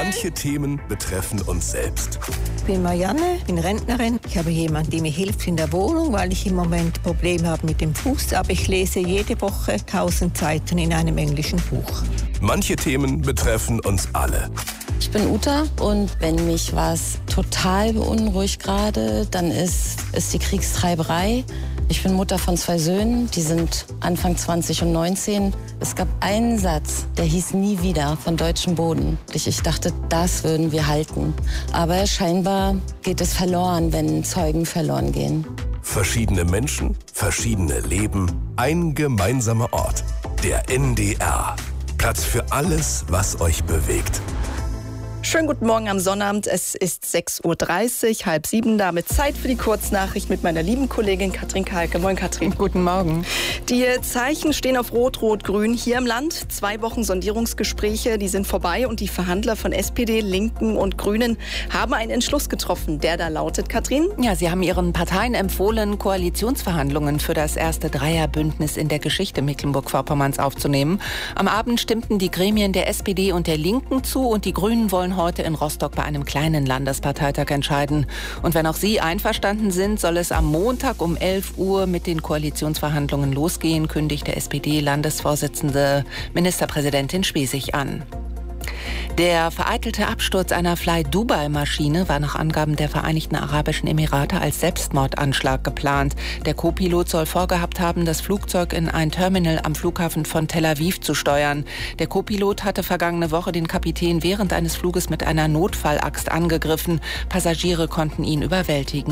Manche Themen betreffen uns selbst. Ich bin Marianne, bin Rentnerin. Ich habe jemanden, der mir hilft in der Wohnung, weil ich im Moment Probleme habe mit dem Fuß. Aber ich lese jede Woche 1000 Seiten in einem englischen Buch. Manche Themen betreffen uns alle. Ich bin Uta und wenn mich was total beunruhigt gerade, dann ist die Kriegstreiberei. Ich bin Mutter von 2 Söhnen, die sind Anfang 20 und 19. Es gab einen Satz, der hieß nie wieder von deutschem Boden. Ich dachte, das würden wir halten. Aber scheinbar geht es verloren, wenn Zeugen verloren gehen. Verschiedene Menschen, verschiedene Leben, ein gemeinsamer Ort. Der NDR. Platz für alles, was euch bewegt. Schönen guten Morgen am Sonnabend. Es ist 6:30 Uhr, 6:30, damit Zeit für die Kurznachricht mit meiner lieben Kollegin Katrin Kalke. Moin, Katrin. Guten Morgen. Die Zeichen stehen auf Rot, Rot, Grün hier im Land. 2 Wochen Sondierungsgespräche, die sind vorbei und die Verhandler von SPD, Linken und Grünen haben einen Entschluss getroffen. Der da lautet, Katrin? Ja, sie haben ihren Parteien empfohlen, Koalitionsverhandlungen für das erste Dreierbündnis in der Geschichte Mecklenburg-Vorpommerns aufzunehmen. Am Abend stimmten die Gremien der SPD und der Linken zu und die Grünen wollen heute in Rostock bei einem kleinen Landesparteitag entscheiden. Und wenn auch Sie einverstanden sind, soll es am Montag um 11 Uhr mit den Koalitionsverhandlungen losgehen, kündigt der SPD-Landesvorsitzende Ministerpräsidentin Schwesig an. Der vereitelte Absturz einer Fly-Dubai-Maschine war nach Angaben der Vereinigten Arabischen Emirate als Selbstmordanschlag geplant. Der Co-Pilot soll vorgehabt haben, das Flugzeug in ein Terminal am Flughafen von Tel Aviv zu steuern. Der Co-Pilot hatte vergangene Woche den Kapitän während eines Fluges mit einer Notfallaxt angegriffen. Passagiere konnten ihn überwältigen.